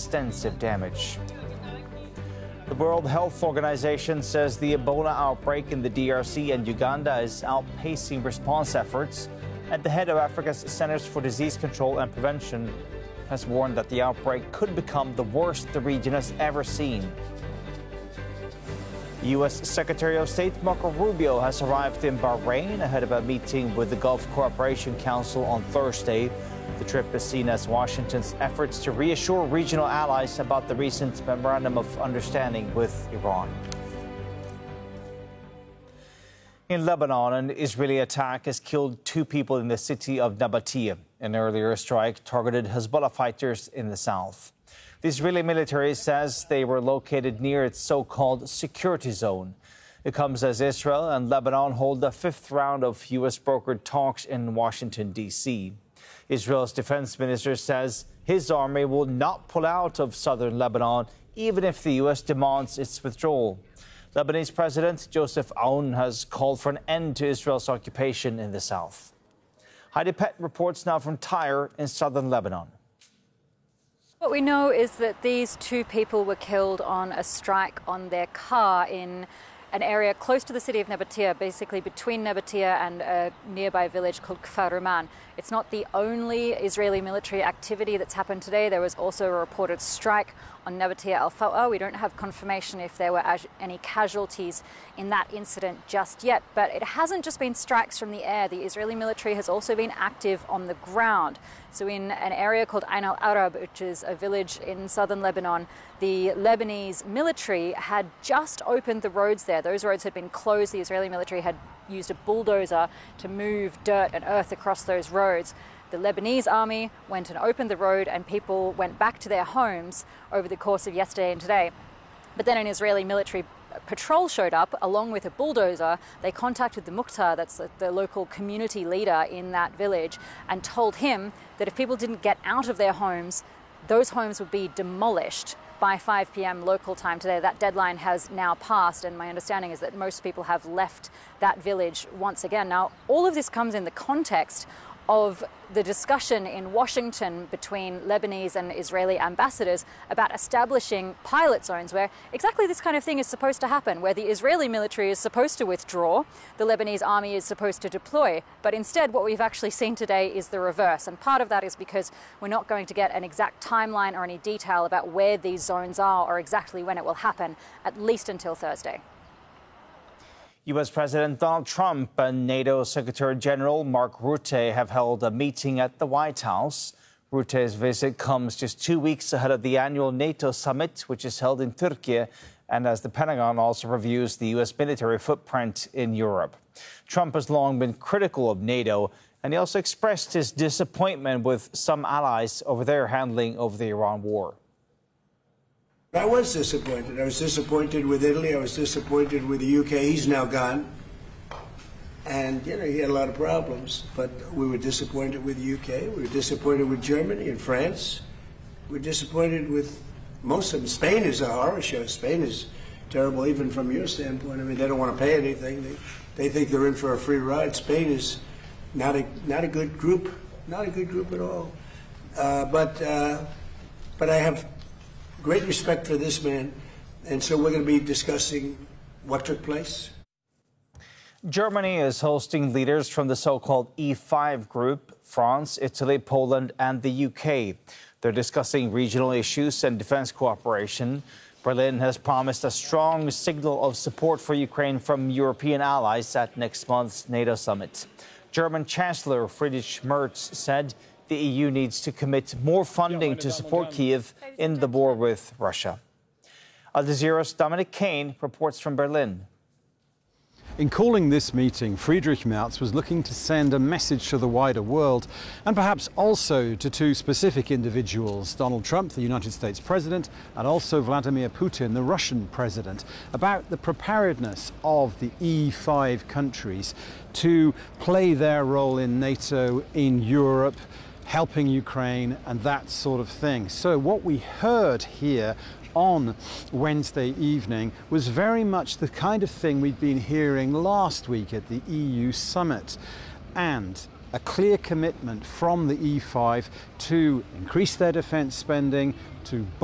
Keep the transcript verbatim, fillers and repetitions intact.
extensive damage. The World Health Organization says the Ebola outbreak in the D R C and Uganda is outpacing response efforts, and the head of Africa's Centers for Disease Control and Prevention has warned that the outbreak could become the worst the region has ever seen. U S Secretary of State Marco Rubio has arrived in Bahrain ahead of a meeting with the Gulf Cooperation Council on Thursday. The trip is seen as Washington's efforts to reassure regional allies about the recent memorandum of understanding with Iran. In Lebanon, an Israeli attack has killed two people in the city of Nabatea. An earlier strike targeted Hezbollah fighters in the south. The Israeli military says they were located near its so-called security zone. It comes as Israel and Lebanon hold the fifth round of U S brokered talks in Washington, D C Israel's defense minister says his army will not pull out of southern Lebanon, even if the U S demands its withdrawal. Lebanese President Joseph Aoun has called for an end to Israel's occupation in the south. Heidi Pett reports now from Tyre in southern Lebanon. What we know is that these two people were killed on a strike on their car in an area close to the city of Nabatea, basically between Nabatea and a nearby village called Kfar Ruman. It's not the only Israeli military activity that's happened today. There was also a reported strike on Nabatea Al Fawa. We don't have confirmation if there were any casualties in that incident just yet, but it hasn't just been strikes from the air. The Israeli military has also been active on the ground. So in an area called Ain al-Arab, which is a village in southern Lebanon, the Lebanese military had just opened the roads there. Those roads had been closed. The Israeli military had used a bulldozer to move dirt and earth across those roads. The Lebanese army went and opened the road, and people went back to their homes over the course of yesterday and today. But then an Israeli military patrol showed up along with a bulldozer. They contacted the Mukhtar, that's the, the local community leader in that village, and told him that if people didn't get out of their homes, those homes would be demolished by five p m local time today. That deadline has now passed, and my understanding is that most people have left that village once again. Now, all of this comes in the context of the discussion in Washington between Lebanese and Israeli ambassadors about establishing pilot zones where exactly this kind of thing is supposed to happen, where the Israeli military is supposed to withdraw, the Lebanese army is supposed to deploy. But instead, what we've actually seen today is the reverse. And part of that is because we're not going to get an exact timeline or any detail about where these zones are or exactly when it will happen, at least until Thursday. U S President Donald Trump and NATO Secretary General Mark Rutte have held a meeting at the White House. Rutte's visit comes just two weeks ahead of the annual NATO summit, which is held in Turkey, and as the Pentagon also reviews the U S military footprint in Europe. Trump has long been critical of NATO, and he also expressed his disappointment with some allies over their handling of the Iran war. I was disappointed. I was disappointed with Italy. I was disappointed with the U K. He's now gone. And, you know, he had a lot of problems. But we were disappointed with the U K. We were disappointed with Germany and France. We were disappointed with most of them. Spain is a horror show. Spain is terrible, even from your standpoint. I mean, they don't want to pay anything. They, they think they're in for a free ride. Spain is not a, not a good group. Not a good group at all. Uh, but, uh, but I have great respect for this man, and so we're going to be discussing what took place. Germany is hosting leaders from the so-called E five group, France, Italy, Poland, and the U K. They're discussing regional issues and defense cooperation. Berlin has promised a strong signal of support for Ukraine from European allies at next month's NATO summit. German Chancellor Friedrich Merz said the E U needs to commit more funding to support Kyiv in the war with Russia. Al Jazeera's Dominic Kane reports from Berlin. In calling this meeting, Friedrich Merz was looking to send a message to the wider world, and perhaps also to two specific individuals, Donald Trump, the United States president, and also Vladimir Putin, the Russian president, about the preparedness of the E five countries to play their role in NATO, in Europe, helping Ukraine and that sort of thing. So what we heard here on Wednesday evening was very much the kind of thing we'd been hearing last week at the E U summit, and a clear commitment from the E five to increase their defence spending, to